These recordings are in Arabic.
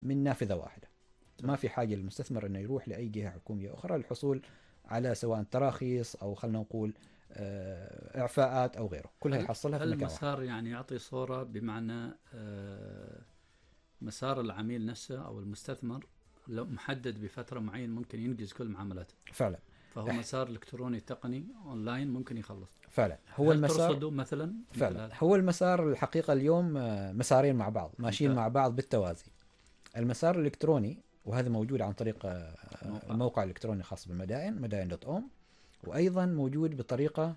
من نافذة واحدة. ما في حاجة للمستثمر أنه يروح لأي جهة حكومية أخرى للحصول على سواء تراخيص أو خلنا نقول إعفاءات أو غيره، كلها يحصلها في هل مكان واحد. المسار يعني يعطي صورة، بمعنى مسار العميل نفسه أو المستثمر لو محدد بفترة معينة ممكن ينجز كل معاملاته، فعلا. فهو مسار إلكتروني تقني أونلاين ممكن يخلص. فعلا هو هل المسار. ترصدوا مثلا مثل فعلا هذا؟ هو المسار الحقيقة اليوم مسارين مع بعض ماشيين ممتاز. مع بعض بالتوازي. المسار الإلكتروني، وهذا موجود عن طريق موقع. الموقع الإلكتروني الخاص بالمدائن، مدائن دوت أوم. وأيضا موجود بطريقة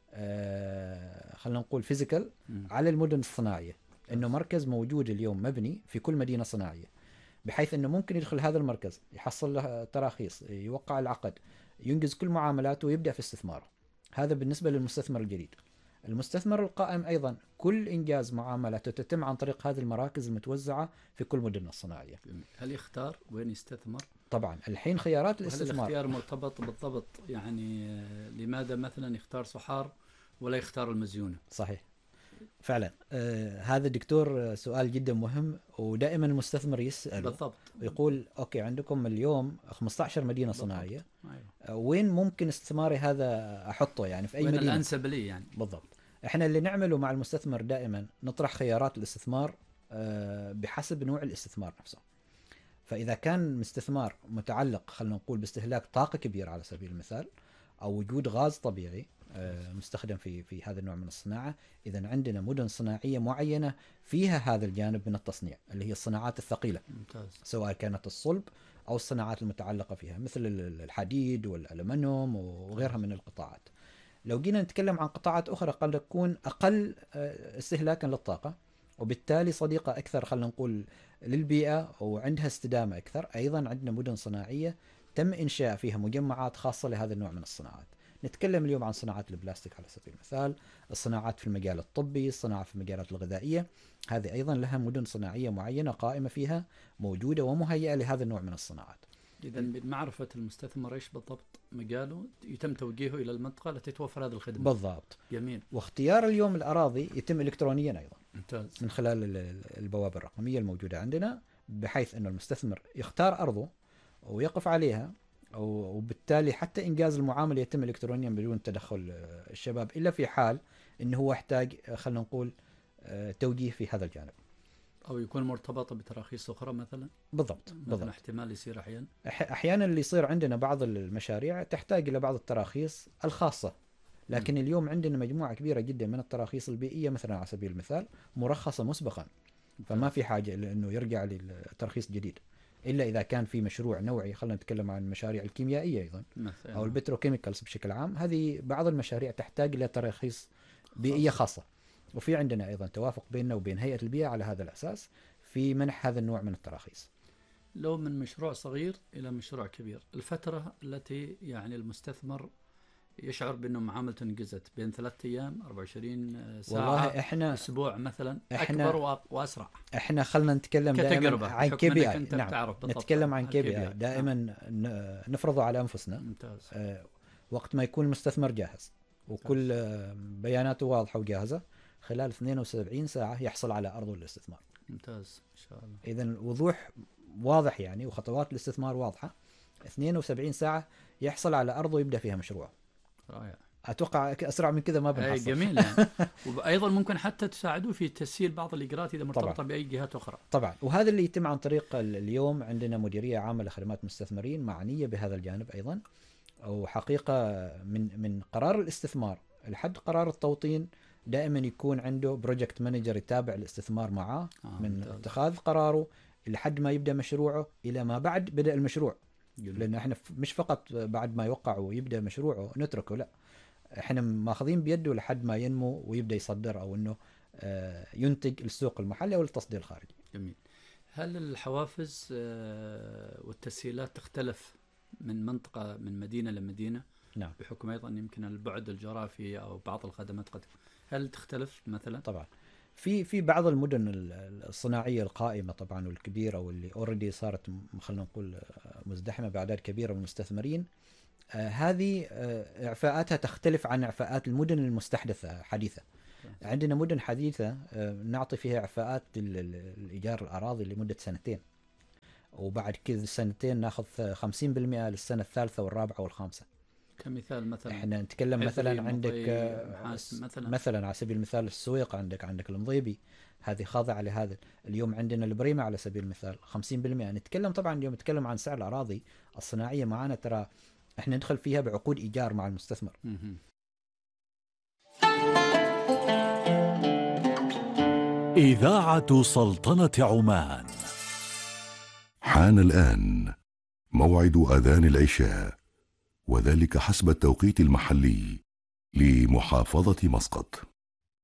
خلينا نقول فيزيكال مم. على المدن الصناعية. انه ممتاز. مركز موجود اليوم مبني في كل مدينة صناعية، بحيث انه ممكن يدخل هذا المركز يحصل له تراخيص، يوقع العقد، ينجز كل معاملاته ويبدأ في استثماره. هذا بالنسبة للمستثمر الجديد. المستثمر القائم ايضا كل انجاز معاملاته تتم عن طريق هذه المراكز المتوزعة في كل مدن الصناعية. جميل. هل يختار وين يستثمر؟ طبعا الحين خيارات وهل الاستثمار. الاختيار مرتبط بالضبط؟ يعني لماذا مثلا يختار صحار ولا يختار المزيونة؟ صحيح. فعلا هذا دكتور سؤال جدا مهم، ودائما المستثمر يسأله بالضبط. ويقول اوكي عندكم اليوم 15 مدينة بالضبط. صناعية، أيوه. وين ممكن استثماري هذا احطه، يعني في اي وين مدينة. الأنسب لي يعني؟ بالضبط. احنا اللي نعمله مع المستثمر دائما نطرح خيارات الاستثمار بحسب نوع الاستثمار نفسه. فاذا كان استثمار متعلق خلينا نقول باستهلاك طاقة كبير على سبيل المثال، او وجود غاز طبيعي مستخدم في هذا النوع من الصناعة، إذا عندنا مدن صناعية معينة فيها هذا الجانب من التصنيع اللي هي الصناعات الثقيلة، ممتاز. سواء كانت الصلب أو الصناعات المتعلقة فيها مثل الحديد والألمنيوم وغيرها ممتاز. من القطاعات. لو جينا نتكلم عن قطاعات أخرى قد تكون أقل استهلاكا للطاقة، وبالتالي صديقة أكثر خلينا نقول للبيئة وعندها استدامة أكثر، أيضا عندنا مدن صناعية تم إنشاء فيها مجمعات خاصة لهذا النوع من الصناعات. نتكلم اليوم عن صناعات البلاستيك على سبيل المثال، الصناعات في المجال الطبي، الصناعة في المجالات الغذائية، هذه أيضا لها مدن صناعية معينة قائمة فيها موجودة ومهيئة لهذا النوع من الصناعات. إذا بمعرفة المستثمر إيش بالضبط مجاله يتم توجيهه إلى المنطقة التي توفر هذه الخدمة. بالضبط. جميل. واختيار اليوم الأراضي يتم إلكترونيا أيضا ممتاز. من خلال البوابة الرقمية الموجودة عندنا، بحيث أنه المستثمر يختار أرضه ويقف عليها، وبالتالي حتى إنجاز المعاملة يتم إلكترونيا بدون تدخل الشباب، إلا في حال أنه هو يحتاج خلينا نقول توجيه في هذا الجانب. أو يكون مرتبطة بتراخيص أخرى مثلا. بالضبط. مثلا بالضبط. احتمال يصير أحيانا. أحيانا اللي يصير عندنا بعض المشاريع تحتاج إلى بعض التراخيص الخاصة، لكن اليوم عندنا مجموعة كبيرة جدا من التراخيص البيئية مثلا على سبيل المثال مرخصة مسبقا، فما في حاجة لأنه يرجع للترخيص جديد، إلا إذا كان في مشروع نوعي. خلينا نتكلم عن المشاريع الكيميائية أيضا مثلا أو البتروكيميكالز بشكل عام، هذه بعض المشاريع تحتاج إلى تراخيص بيئية خاصة. وفي عندنا أيضا توافق بيننا وبين هيئة البيئة على هذا الأساس في منح هذا النوع من التراخيص. لو من مشروع صغير إلى مشروع كبير، الفترة التي يعني المستثمر يشعر بأنه معاملته انجزت بين 3 أيام، 24 ساعة، والله أسبوع مثلا، احنا أكبر وأسرع احنا خلينا نتكلم دائما كتجربة عن كي بحكم بي أنك اي. أنت نعم، بتعرف بالضبط نتكلم عن كي الكي بي بي اي آي. نعم. دائما نفرضه على انفسنا ممتاز. وقت ما يكون المستثمر جاهز ممتاز. وكل بياناته واضحة وجاهزة، خلال 72 ساعة يحصل على أرض الاستثمار. ممتاز إن شاء الله. إذا الوضوح واضح يعني، وخطوات الاستثمار واضحة. 72 ساعة يحصل على أرض ويبدأ فيها مشروع. رائع. أتوقع أسرع من كذا ما أي بنحصل. جميل يعني. وأيضا ممكن حتى تساعدوه في تسهيل بعض الإجراءات إذا طبعا. مرتبطة بأي جهات أخرى. طبعا، وهذا اللي يتم عن طريق اليوم عندنا مديرية عامة لخدمات مستثمرين معنية بهذا الجانب أيضا. وحقيقة من قرار الاستثمار لحد قرار التوطين دائما يكون عنده بروجكت مانجر يتابع الاستثمار معاه من ممتاز. اتخاذ قراره لحد ما يبدأ مشروعه إلى ما بعد بدأ المشروع. جميل. لأن احنا مش فقط بعد ما يوقع ويبدأ مشروعه نتركه، لا، احنا ماخذين بيده لحد ما ينمو ويبدأ يصدر او انه ينتج للسوق المحلي او للتصدير الخارجي. جميل. هل الحوافز والتسهيلات تختلف من منطقة، من مدينة لمدينة؟ نعم. بحكم أيضا يمكن البعد الجغرافي أو بعض الخدمات قد، هل تختلف مثلا؟ طبعا في بعض المدن الصناعيه القائمه طبعا والكبيره واللي اوريدي صارت خلينا نقول مزدحمه باعداد كبيره من المستثمرين، هذه اعفاءاتها تختلف عن اعفاءات المدن المستحدثه حديثه. عندنا مدن حديثه نعطي فيها اعفاءات الايجار الاراضي لمده 2 سنين، وبعد كذا سنتين ناخذ 50% للسنة الثالثة والرابعة والخامسة. كمثال مثلا احنا نتكلم مثلا عذري، عندك مضي، محاس مثلا. مثلا على سبيل المثال السويق، عندك المضيبي، هذه خاضعة لهذا. اليوم عندنا البريمة على سبيل المثال 50%. نتكلم طبعا اليوم نتكلم عن سعر الأراضي الصناعية معنا، ترى احنا ندخل فيها بعقود إيجار مع المستثمر. إذاعة سلطنة عمان. حان الآن موعد أذان العشاء، وذلك حسب التوقيت المحلي لمحافظة مسقط.